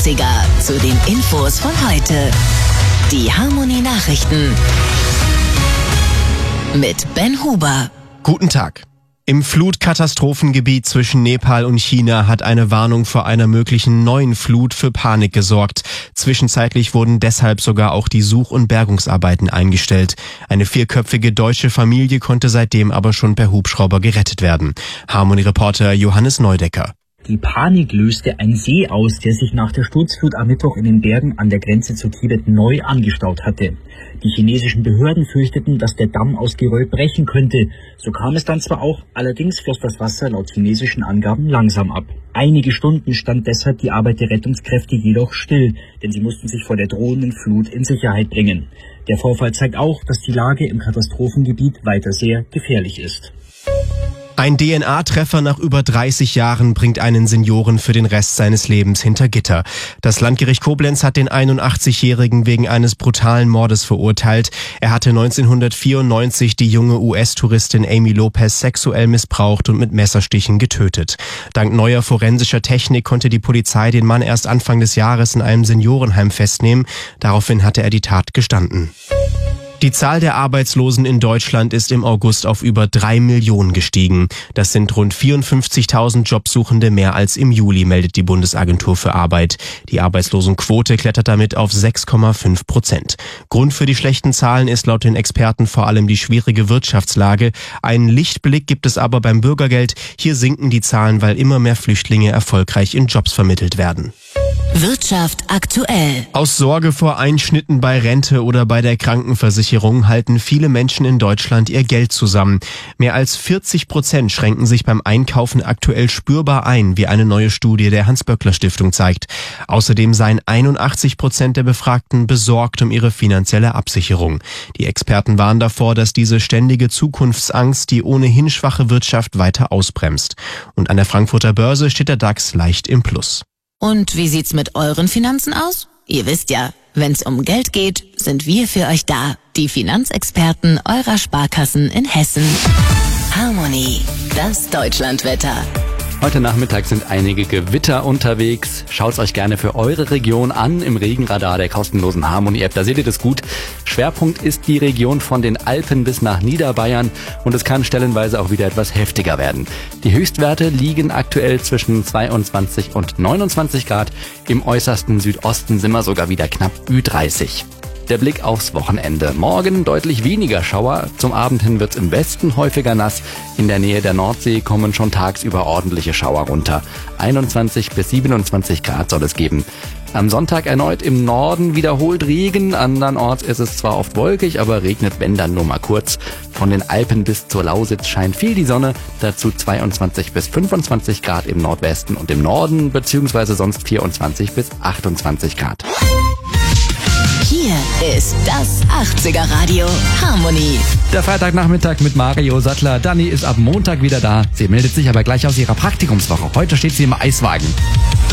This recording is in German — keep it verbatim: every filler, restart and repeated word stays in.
achtziger zu den Infos von heute. Die Harmony Nachrichten mit Ben Huber. Guten Tag. Im Flutkatastrophengebiet zwischen Nepal und China hat eine Warnung vor einer möglichen neuen Flut für Panik gesorgt. Zwischenzeitlich wurden deshalb sogar auch die Such- und Bergungsarbeiten eingestellt. Eine vierköpfige deutsche Familie konnte seitdem aber schon per Hubschrauber gerettet werden. Harmony-Reporter Johannes Neudecker. Die Panik löste ein See aus, der sich nach der Sturzflut am Mittwoch in den Bergen an der Grenze zu Tibet neu angestaut hatte. Die chinesischen Behörden fürchteten, dass der Damm aus Geröll brechen könnte. So kam es dann zwar auch, allerdings floss das Wasser laut chinesischen Angaben langsam ab. Einige Stunden stand deshalb die Arbeit der Rettungskräfte jedoch still, denn sie mussten sich vor der drohenden Flut in Sicherheit bringen. Der Vorfall zeigt auch, dass die Lage im Katastrophengebiet weiter sehr gefährlich ist. Ein D N A-Treffer nach über dreißig Jahren bringt einen Senioren für den Rest seines Lebens hinter Gitter. Das Landgericht Koblenz hat den einundachtzigjährigen wegen eines brutalen Mordes verurteilt. Er hatte neunzehnhundertvierundneunzig die junge U S-Touristin Amy Lopez sexuell missbraucht und mit Messerstichen getötet. Dank neuer forensischer Technik konnte die Polizei den Mann erst Anfang des Jahres in einem Seniorenheim festnehmen. Daraufhin hatte er die Tat gestanden. Die Zahl der Arbeitslosen in Deutschland ist im August auf über drei Millionen gestiegen. Das sind rund vierundfünfzigtausend Jobsuchende mehr als im Juli, meldet die Bundesagentur für Arbeit. Die Arbeitslosenquote klettert damit auf sechs Komma fünf Prozent. Grund für die schlechten Zahlen ist laut den Experten vor allem die schwierige Wirtschaftslage. Einen Lichtblick gibt es aber beim Bürgergeld. Hier sinken die Zahlen, weil immer mehr Flüchtlinge erfolgreich in Jobs vermittelt werden. Wirtschaft aktuell. Aus Sorge vor Einschnitten bei Rente oder bei der Krankenversicherung halten viele Menschen in Deutschland ihr Geld zusammen. Mehr als vierzig Prozent schränken sich beim Einkaufen aktuell spürbar ein, wie eine neue Studie der Hans-Böckler-Stiftung zeigt. Außerdem seien einundachtzig Prozent der Befragten besorgt um ihre finanzielle Absicherung. Die Experten warnen davor, dass diese ständige Zukunftsangst die ohnehin schwache Wirtschaft weiter ausbremst. Und an der Frankfurter Börse steht der DAX leicht im Plus. Und wie sieht's mit euren Finanzen aus? Ihr wisst ja, wenn's um Geld geht, sind wir für euch da. Die Finanzexperten eurer Sparkassen in Hessen. Harmony, das Deutschlandwetter. Heute Nachmittag sind einige Gewitter unterwegs. Schaut's euch gerne für eure Region an im Regenradar der kostenlosen Harmony-App. Da seht ihr das gut. Schwerpunkt ist die Region von den Alpen bis nach Niederbayern und es kann stellenweise auch wieder etwas heftiger werden. Die Höchstwerte liegen aktuell zwischen zweiundzwanzig und neunundzwanzig Grad. Im äußersten Südosten sind wir sogar wieder knapp Ü dreißig. Der Blick aufs Wochenende. Morgen deutlich weniger Schauer. Zum Abend hin wird's im Westen häufiger nass. In der Nähe der Nordsee kommen schon tagsüber ordentliche Schauer runter. einundzwanzig bis siebenundzwanzig Grad soll es geben. Am Sonntag erneut im Norden wiederholt Regen. Andernorts ist es zwar oft wolkig, aber regnet wenn dann nur mal kurz. Von den Alpen bis zur Lausitz scheint viel die Sonne. Dazu zweiundzwanzig bis fünfundzwanzig Grad im Nordwesten und im Norden, beziehungsweise sonst vierundzwanzig bis achtundzwanzig Grad. Hier ist das achtziger Radio Harmony. Der Freitagnachmittag mit Mario Sattler. Dani ist ab Montag wieder da. Sie meldet sich aber gleich aus ihrer Praktikumswoche. Heute steht sie im Eiswagen.